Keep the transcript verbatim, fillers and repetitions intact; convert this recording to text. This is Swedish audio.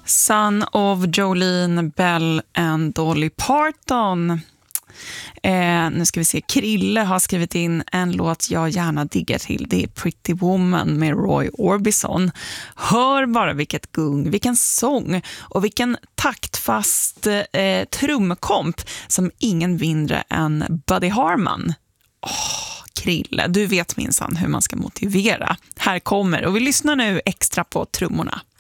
Son of Jolene Bell and Dolly Parton. Eh, nu ska vi se, Krille har skrivit in en låt jag gärna diggar till. Det är Pretty Woman med Roy Orbison. Hör bara vilket gung, vilken sång och vilken taktfast eh, trumkomp som ingen mindre än Buddy Harman. Åh, Krille, du vet minsann hur man ska motivera. Här kommer, och vi lyssnar nu extra på trummorna.